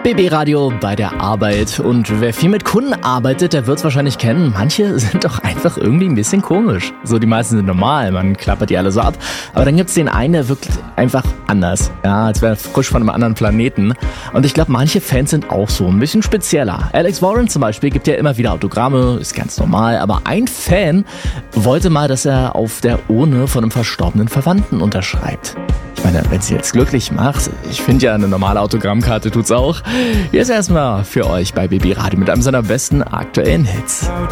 BB Radio bei der Arbeit. Und wer viel mit Kunden arbeitet, der wird es wahrscheinlich kennen. Manche sind doch einfach irgendwie ein bisschen komisch. So, die meisten sind normal, man klappert die alle so ab. Aber dann gibt es den einen, der wirkt einfach anders. Ja, als wäre er frisch von einem anderen Planeten. Und ich glaube, manche Fans sind auch so ein bisschen spezieller. Alex Warren zum Beispiel gibt ja immer wieder Autogramme, ist ganz normal. Aber ein Fan wollte mal, dass er auf der Urne von einem verstorbenen Verwandten unterschreibt. Ich meine, wenn sie jetzt glücklich macht, ich finde ja, eine normale Autogrammkarte tut's auch. Hier ist erstmal für euch bei BB Radio mit einem seiner besten aktuellen Hits.